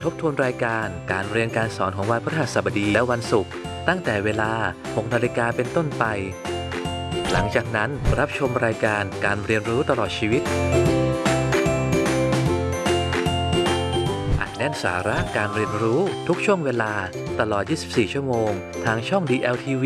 ทบทวนรายการการเรียนการสอนของวันพฤหัสบดีและวันศุกร์ตั้งแต่เวลา 6 นาฬิกาเป็นต้นไปหลังจากนั้นรับชมรายการการเรียนรู้ตลอดชีวิตอัดแน่นสาระการเรียนรู้ทุกช่วงเวลาตลอด 24 ชั่วโมงทางช่อง DLTV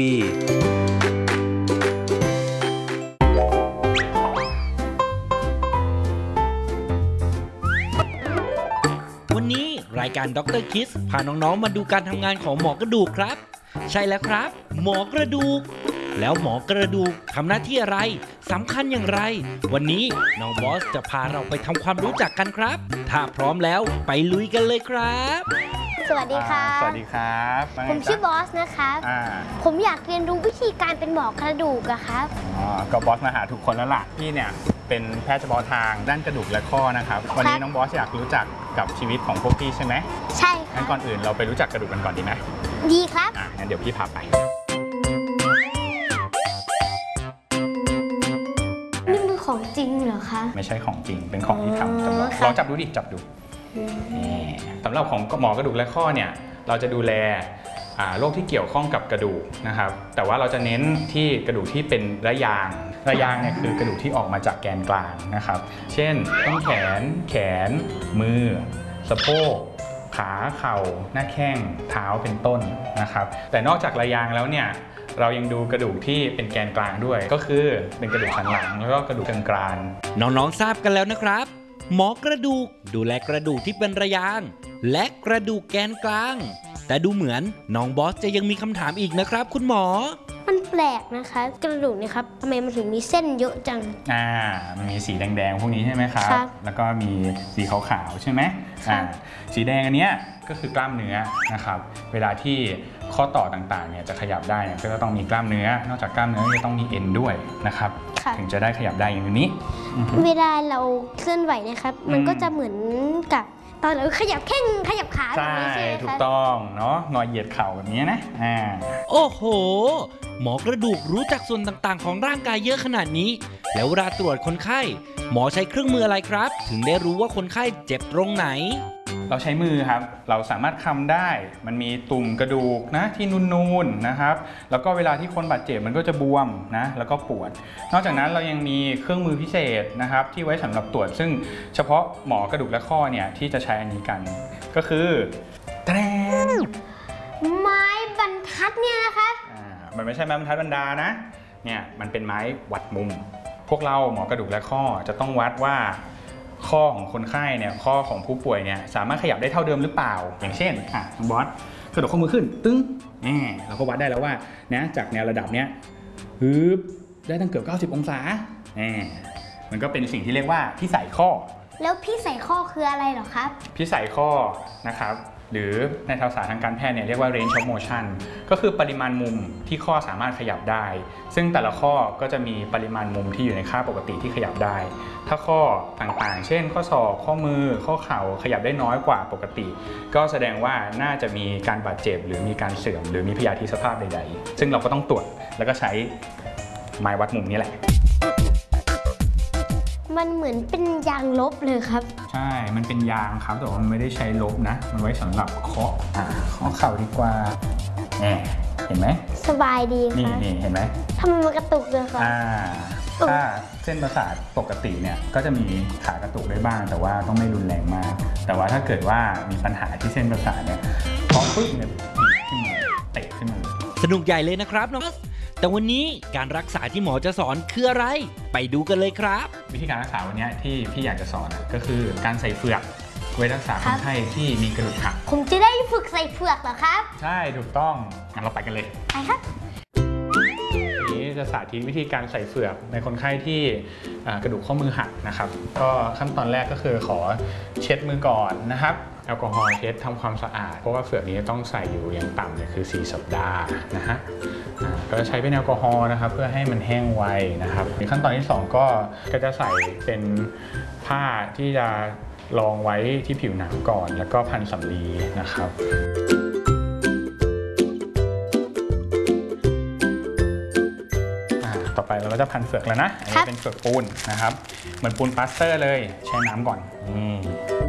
วันนี้รายการดร.คิสพาน้องๆมาดูการทำงานของหมอกระดูกครับใช่แล้วครับหมอกระดูกแล้วหมอกระดูกทำหน้าที่อะไรสำคัญอย่างไรวันนี้น้องบอสจะพาเราไปทำความรู้จักกันครับถ้าพร้อมแล้วไปลุยกันเลยครับสวัสดีค่ะสวัสดีครับผมชื่อบอสนะคะผมอยากเรียนรู้วิธีการเป็นหมอกระดูกอะครับก็บอสมาหาทุกคนแล้วล่ะพี่เนี่ยเป็นแพทย์เฉพาะทางด้านกระดูกและข้อนะครับวันนี้น้องบอสอยากรู้จักกับชีวิตของพวกพี่ใช่ไหมใช่ค่ะงั้นก่อนอื่นเราไปรู้จักกระดูกกันก่อนดีไหมดีครับงั้นเดี๋ยวพี่พาไปนี่มันของจริงเหรอคะไม่ใช่ของจริงเป็นของที่ทำจำลองลองจับดูดิจับดูสำหรับของหมอกระดูกและข้อเนี่ยเราจะดูแลโรคที่เกี่ยวข้องกับกระดูกนะครับแต่ว่าเราจะเน้นที่กระดูกที่เป็นระยางเนี่ยคือกระดูกที่ออกมาจากแกนกลางนะครับเช่นต้นแขนมือสะโพกขาเข่าหน้าแข้งเท้าเป็นต้นนะครับแต่นอกจากระยางแล้วเนี่ยเรายังดูกระดูกที่เป็นแกนกลางด้วยก็คือเป็นกระดูกสันหลังแล้วก็กระดูกกลางน้องๆทราบกันแล้วนะครับหมอกระดูกดูแลกระดูกที่เป็นระยางและกระดูกแกนกลางแต่ดูเหมือนน้องบอสจะยังมีคำถามอีกนะครับคุณหมอมันแปลกนะคะกระดูกเนี่ยครับทำไมมันถึงมีเส้นเยอะจังมันมีสีแดงๆพวกนี้ใช่ไหมครับแล้วก็มีสีขาวๆใช่ไหมสีแดงอันนี้ก็คือกล้ามเนื้อนะครับเวลาที่ข้อต่อต่างๆเนี่ยจะขยับได้เนี่ยก็จะต้องมีกล้ามเนื้อนอกจากกล้ามเนื้อจะต้องมีเอ็นด้วยนะครับถึงจะได้ขยับได้อย่างนี้เวลาเราเคลื่อนไหวนะครับมันก็จะเหมือนกับตอนเราขยับแข้งขยับขาใช่ถูกต้องเนาะงอเหยียดเข่าแบบนี้นะโอ้โหหมอกระดูกรู้จักส่วนต่างๆของร่างกายเยอะขนาดนี้แล้วเวลาตรวจคนไข้หมอใช้เครื่องมืออะไรครับถึงได้รู้ว่าคนไข้เจ็บตรงไหนเราใช้มือครับเราสามารถคำได้มันมีตุ่มกระดูกนะที่นูนๆนะครับแล้วก็เวลาที่คนบาดเจ็บมันก็จะบวมนะแล้วก็ปวดนอกจากนั้นเรายังมีเครื่องมือพิเศษนะครับที่ไว้สำหรับตรวจซึ่งเฉพาะหมอกระดูกและข้อเนี่ยที่จะใช้อันนี้กันก็คือแทนไม้บรรทัดเนี่ยนะคะมันไม่ใช่ไม้บรรทัดบรรดานะเนี่ยมันเป็นไม้วัดมุมพวกเราหมอกระดูกและข้อจะต้องวัดว่าข้อของคนไข้เนี่ยข้อของผู้ป่วยเนี่ยสามารถขยับได้เท่าเดิมหรือเปล่าอย่างเช่นน้องบอสกระดกข้อมือขึ้นตึ้งเราก็วัดได้แล้วว่านะจากแนวระดับเนี้ยได้ตั้งเกือบ90 องศามันก็เป็นสิ่งที่เรียกว่าพิสัยข้อแล้วพิสัยข้อคืออะไรหรอครับพิสัยข้อนะครับหรือในภาษาทางการแพทย์เนี่ยเรียกว่า range of motion ก็คือปริมาณมุมที่ข้อสามารถขยับได้ซึ่งแต่ละข้อก็จะมีปริมาณมุมที่อยู่ในค่าปกติที่ขยับได้ถ้าข้อต่างๆเช่นข้อศอกข้อมือข้อเข่าขยับได้น้อยกว่าปกติก็แสดงว่าน่าจะมีการบาดเจ็บหรือมีการเสื่อมหรือมีพยาธิสภาพใดๆซึ่งเราก็ต้องตรวจแล้วก็ใช้ไม้วัดมุมนี้แหละมันเหมือนเป็นยางลบเลยครับใช่มันเป็นยางครับแต่ว่ามันไม่ได้ใช้ลบนะมันไว้สำหรับเคาะข้อเข่าดีกว่าเห็นไหมสบายดีค่ะนี่เห็นไหมทำไมมันกระตุกเลยคะถ้าเส้นประสาทปกติเนี่ยก็จะมีขากระตุกได้บ้างแต่ว่าต้องไม่รุนแรงมากแต่ว่าถ้าเกิดว่ามีปัญหาที่เส้นประสาทเนี่ยพอปึ๊บเนี่ยขึ้นมาเตะขึ้นมาสนุกใหญ่เลยนะครับน้องแต่วันนี้การรักษาที่หมอจะสอนคืออะไรไปดูกันเลยครับวิธีการรักษาวันนี้ที่พี่อยากจะสอนก็คือการใส่เฟือกไว้รักษาคนไข้ที่มีกระดูกหักผมจะได้ฝึกใส่เฟือกเหรอครับใช่ถูกต้องงั้นเราไปกันเลยไปครับวันนี้จะสาธิตวิธีการใส่เฟือกในคนไข้ที่กระดูกข้อมือหักนะครับก็ขั้นตอนแรกก็คือขอเช็ดมือก่อนนะครับแอลกอฮอล์เช็ดทำความสะอาดเพราะว่าเฟือกนี้ต้องใส่อยู่อย่างต่ำเนี่ยคือ4 สัปดาห์นะฮะก็จะใช้เป็นแอลกอฮอล์นะครับเพื่อให้มันแห้งไวนะครับขั้นตอนที่2ก็จะใส่เป็นผ้าที่จะรองไว้ที่ผิวหนังก่อนแล้วก็พันสำลีนะครับต่อไปเราก็จะพันเฟือกแล้วนะอันนี้เป็นเฟือกปูนนะครับเหมือนปูนพลาสเตอร์เลยแช่น้ำก่อน